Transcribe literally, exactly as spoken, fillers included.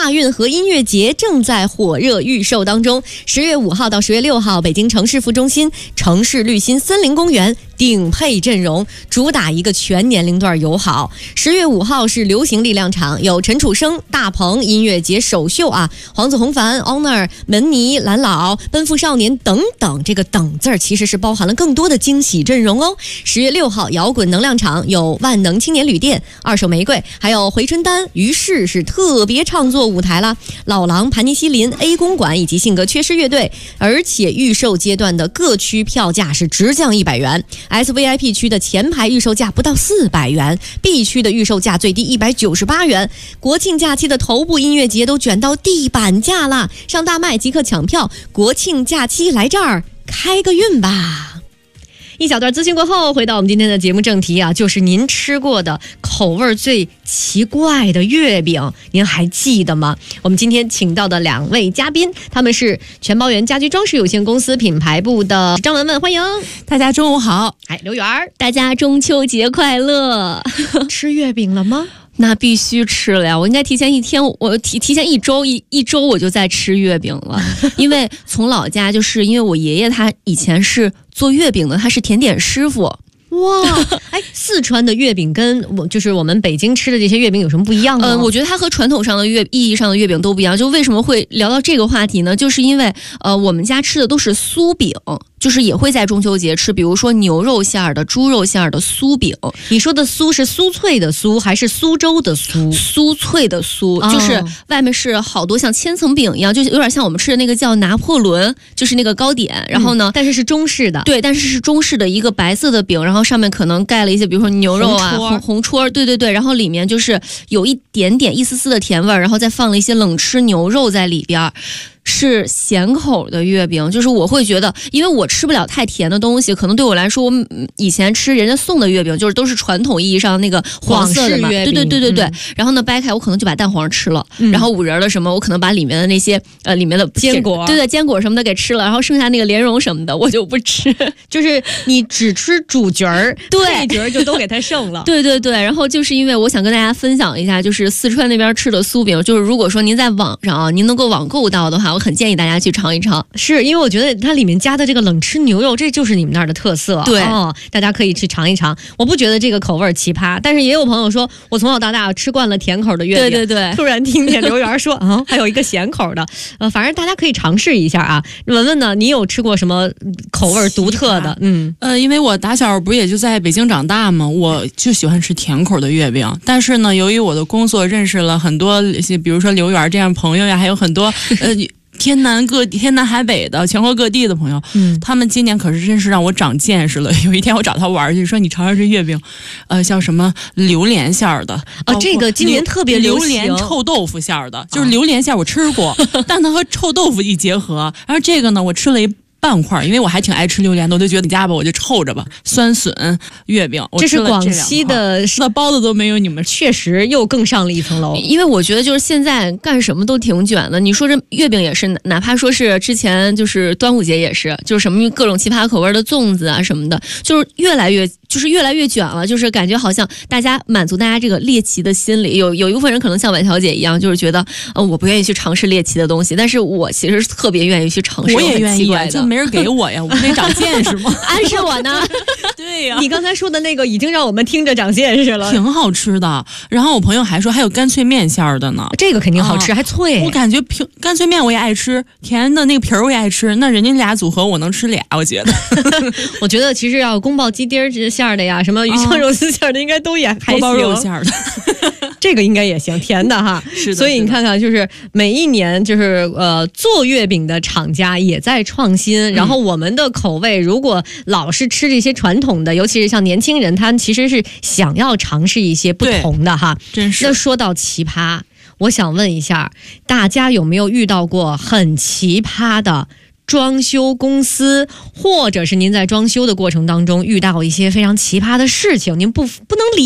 大运河音乐节正在火热预售当中。十月五号到十月六号，北京城市副中心城市绿心森林公园顶配阵容，主打一个全年龄段友好。十月五号是流行力量场，有陈楚生、大鹏音乐节首秀啊，黄子弘凡、Honor、门尼、蓝老、奔赴少年等等。这个等字儿其实是包含了更多的惊喜阵容哦。十月六号摇滚能量场有万能青年旅店、二手玫瑰，还有回春丹、于是是特别创作舞台啦，老狼、盘尼西林、A 公馆以及性格缺失乐队。而且预售阶段的各区票价是直降一百元。S V I P 区的前排预售价不到四百元 ，B 区的预售价最低一百九十八元。国庆假期的头部音乐节都卷到地板价啦，上大麦即刻抢票，国庆假期来这儿开个运吧。一小段资讯过后，回到我们今天的节目正题啊，就是您吃过的口味最奇怪的月饼，您还记得吗？我们今天请到的两位嘉宾，他们是全包园家居装饰有限公司品牌部的张文文，欢迎大家中午好。 哎，刘媛儿， 大家中秋节快乐。 吃月饼了吗？ 那必须吃了呀！我应该提前一天，我提提前一周一一周我就在吃月饼了，因为从老家就是因为我爷爷他以前是做月饼的，他是甜点师傅。 哇，哎，四川的月饼跟我就是我们北京吃的这些月饼有什么不一样吗？ 呃，我觉得它和传统上的月意义上的月饼都不一样。就为什么会聊到这个话题呢？就是因为呃，我们家吃的都是酥饼。就是也会在中秋节吃，比如说牛肉馅儿的、猪肉馅儿的酥饼。 你说的酥是酥脆的酥，还是苏州的酥？ 酥脆的酥， 哦、 就是外面是好多像千层饼一样，就是有点像我们吃的那个叫拿破仑，就是那个糕点。然后呢， 嗯、但是是中式的， 对，但是是中式的一个白色的饼，然后上面可能盖了一些，比如说牛肉啊、红红戳，对对对，然后里面就是有一点点一丝丝的甜味儿，然后再放了一些冷吃牛肉在里边。是咸口的月饼，就是我会觉得，因为我吃不了太甜的东西，可能对我来说，我以前吃人家送的月饼，就是都是传统意义上那个黄色的嘛，对对对对对。嗯、然后呢，掰开我可能就把蛋黄吃了，嗯、然后五仁的什么，我可能把里面的那些呃里面的坚果， 对对坚果什么的给吃了，然后剩下那个莲蓉什么的我就不吃， 就是你只吃主角儿， 对， 配角就都给它剩了。 对对对，然后就是因为我想跟大家分享一下，就是四川那边吃的酥饼，就是如果说您在网上啊，您能够网购到的话。我很建议大家去尝一尝， 是因为我觉得它里面加的这个冷吃牛肉，这就是你们那儿的特色。 对、 哦，大家可以去尝一尝。我不觉得这个口味奇葩，但是也有朋友说，我从小到大吃惯了甜口的月饼， 对对对， 突然听见刘媛说啊，还有一个咸口的，呃，反正大家可以尝试一下啊。文文呢，你有吃过什么口味独特的？嗯， 呃，因为我打小不也就在北京长大嘛，我就喜欢吃甜口的月饼。但是呢，由于我的工作认识了很多，比如说刘媛这样朋友呀，还有很多呃。天南各地、天南海北的、全国各地的朋友，嗯，他们今年可是真是让我长见识了。有一天我找他玩去，说你尝尝这月饼，呃，像什么榴莲馅儿的啊，这个今年特别流行， 榴莲臭豆腐馅儿的，就是榴莲馅儿我吃过，但它和臭豆腐一结合，然后这个呢，我吃了一。半块，因为我还挺爱吃榴莲的，我就觉得你家吧，我就臭着吧。酸笋月饼， 这是广西的， 那包子都没有你们， 确实又更上了一层楼。 因为我觉得就是现在干什么都挺卷的。你说这月饼也是，哪怕说是之前就是端午节也是，就是什么各种奇葩口味的粽子啊什么的，就是越来越。就是越来越卷了，就是感觉好像大家满足大家这个猎奇的心理，有有一部分人可能像婉小姐一样，就是觉得，呃，我不愿意去尝试猎奇的东西，但是我其实特别愿意去尝试。 我也愿意啊，就没人给我呀，我没长见识吗？ 暗示我呢？ 对呀、啊， 你刚才说的那个已经让我们听着长见识了， 挺好吃的。然后我朋友还说还有干脆面馅儿的呢， 这个肯定好吃，啊、还脆。 我感觉平干脆面我也爱吃，甜的那个皮儿我也爱吃，那人家俩组合我能吃俩，我觉得。 我觉得其实要宫保鸡丁馅儿的呀，什么鱼。像肉丝馅的应该都也还行， 锅包肉馅的， 这个应该也行，甜的哈。 是的， 所以你看看，就是每一年就是呃做月饼的厂家也在创新，嗯、然后我们的口味如果老是吃这些传统的，尤其是像年轻人，他其实是想要尝试一些不同的哈。 真是。 那说到奇葩，我想问一下，大家有没有遇到过很奇葩的？装修公司，或者是您在装修的过程当中遇到一些非常奇葩的事情，您不不能理